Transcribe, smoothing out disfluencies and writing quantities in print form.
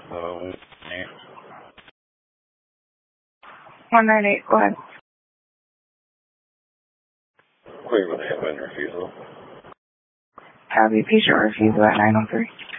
Um, 198, go ahead. Cleveland Admin refusal. Have the patient refusal at 903.